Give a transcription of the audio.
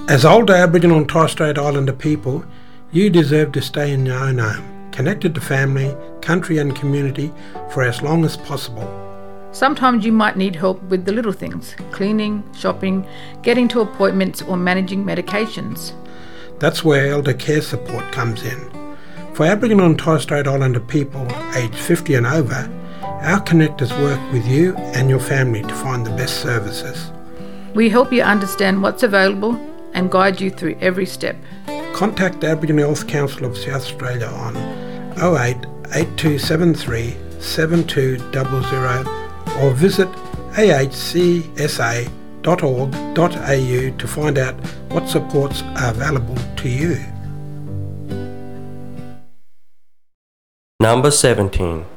As older Aboriginal and Torres Strait Islander people, you deserve to stay in your own home, connected to family, country and community for as long as possible. Sometimes you might need help with the little things, cleaning, shopping, getting to appointments or managing medications. That's where elder care support comes in. For Aboriginal and Torres Strait Islander people aged 50 and over, our connectors work with you and your family to find the best services. We help you understand what's available and guide you through every step. Contact the Aboriginal Health Council of South Australia on 08 8273 7200 or visit ahcsa.org.au to find out what supports are available to you. Number 17.